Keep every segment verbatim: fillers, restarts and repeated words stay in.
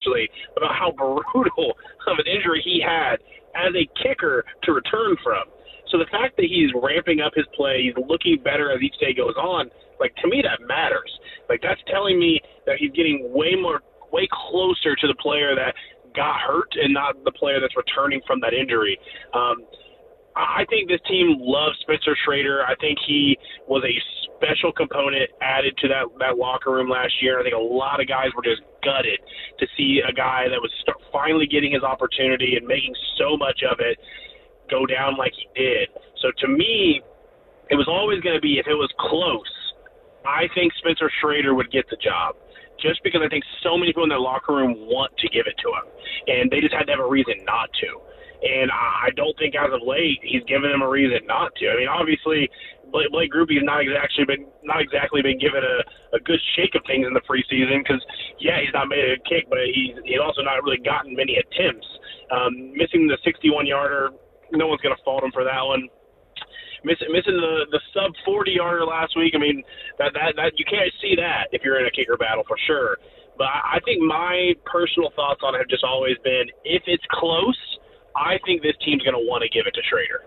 actually, about how brutal of an injury he had as a kicker to return from. So the fact that he's ramping up his play, he's looking better as each day goes on, like, to me that matters. Like, that's telling me that he's getting way more, way closer to the player that got hurt and not the player that's returning from that injury. Um, I think this team loves Spencer Schrader. I think he was a special component added to that, that locker room last year. I think a lot of guys were just gutted to see a guy that was start, finally getting his opportunity and making so much of it go down like he did. So to me, it was always going to be, if it was close, I think Spencer Schrader would get the job, just because I think so many people in that locker room want to give it to him, and they just had to have a reason not to. And I don't think as of late he's given them a reason not to. I mean, obviously, Blake, Blake Grupe has not exactly been not exactly been given a, a good shake of things in the preseason because, yeah, he's not made a kick, but he's he's also not really gotten many attempts. Um, missing the sixty-one yarder, no one's going to fault him for that one. Missing missing the, the sub forty yarder last week. I mean, that, that that you can't see that if you're in a kicker battle for sure. But I, I think my personal thoughts on it have just always been, if it's close, I think this team's going to want to give it to Schrader.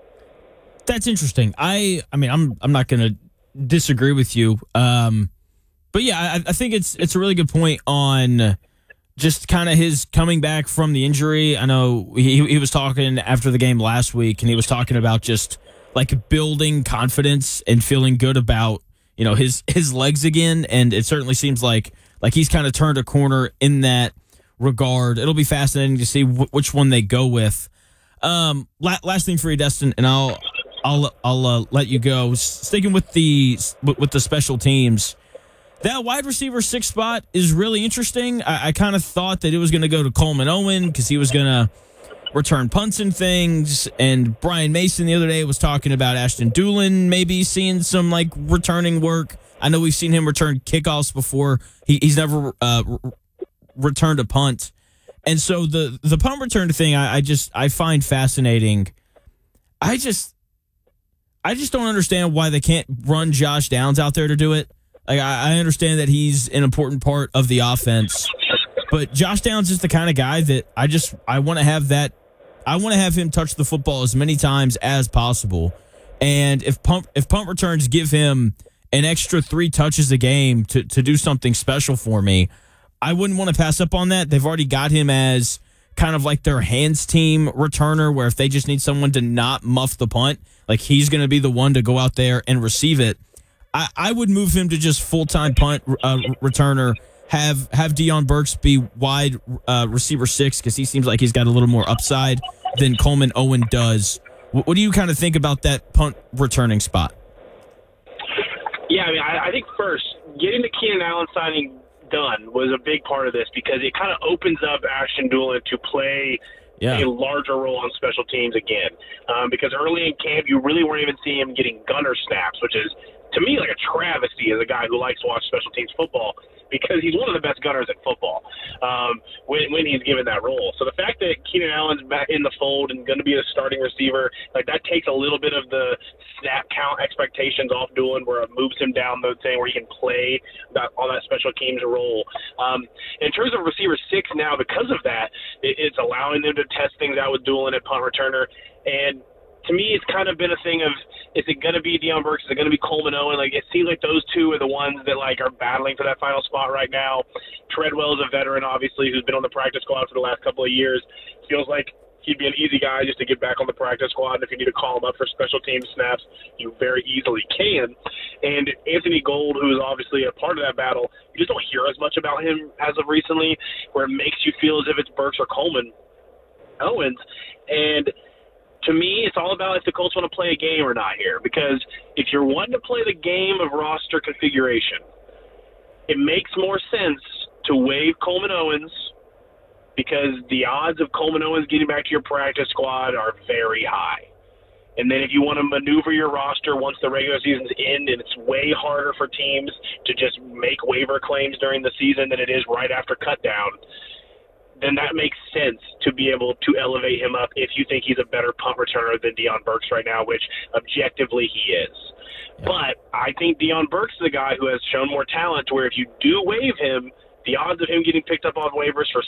That's interesting. I I mean, I'm I'm not going to disagree with you. Um, but yeah, I, I think it's it's a really good point on just kind of his coming back from the injury. I know he he was talking after the game last week, and he was talking about just like building confidence and feeling good about, you know, his his legs again. And it certainly seems like like he's kind of turned a corner in that regard. It'll be fascinating to see w- which one they go with. Um, la- last thing for you, Destin, and I'll I'll I'll uh, let you go. Sticking with the with the special teams, that wide receiver six spot is really interesting. I, I kind of thought that it was going to go to Coleman Owen because he was going to return punts and things. And Brian Mason the other day was talking about Ashton Doolin maybe seeing some like returning work. I know we've seen him return kickoffs before. He, he's never uh, re- returned a punt. And so the the punt return thing, I, I just I find fascinating. I just I just don't understand why they can't run Josh Downs out there to do it. Like I, I understand that he's an important part of the offense, but Josh Downs is the kind of guy that I just I want to have that I want to have him touch the football as many times as possible. And if punt if punt returns give him an extra three touches a game to to do something special for me, I wouldn't want to pass up on that. They've already got him as kind of like their hands team returner, where if they just need someone to not muff the punt, like he's going to be the one to go out there and receive it. I, I would move him to just full-time punt uh, returner, have have Deion Burks be wide uh, receiver six because he seems like he's got a little more upside than Coleman Owen does. What, what do you kind of think about that punt returning spot? Yeah, I mean, I, I think first, getting the Keenan Allen signing done was a big part of this because it kind of opens up Ashton Doolin to play yeah. a larger role on special teams again. Um, because early in camp, you really weren't even seeing him getting gunner snaps, which is, to me, like a travesty as a guy who likes to watch special teams football, because he's one of the best gunners in football um, when, when he's given that role. So the fact that Keenan Allen's back in the fold and going to be a starting receiver, like that takes a little bit of the snap count expectations off Doolin, where it moves him down the thing where he can play that, on that special teams role. Um, in terms of receiver six now, because of that, it, it's allowing them to test things out with Doolin at punt returner. And to me, it's kind of been a thing of, is it going to be Deion Burks? Is it going to be Coleman Owen? Like, it seems like those two are the ones that, like, are battling for that final spot right now. Treadwell is a veteran, obviously, who's been on the practice squad for the last couple of years. Feels like he'd be an easy guy just to get back on the practice squad. And if you need to call him up for special team snaps, you very easily can. And Anthony Gold, who is obviously a part of that battle, you just don't hear as much about him as of recently, where it makes you feel as if it's Burks or Coleman Owens. And to me, it's all about if the Colts want to play a game or not here. Because if you're wanting to play the game of roster configuration, it makes more sense to waive Coleman Owens, because the odds of Coleman Owens getting back to your practice squad are very high. And then if you want to maneuver your roster once the regular season's end, and it's way harder for teams to just make waiver claims during the season than it is right after cutdown, then that makes sense to be able to elevate him up if you think he's a better punt returner than Deion Burks right now, which objectively he is. Yeah. But I think Deion Burks is a guy who has shown more talent to where if you do waive him, the odds of him getting picked up on waivers for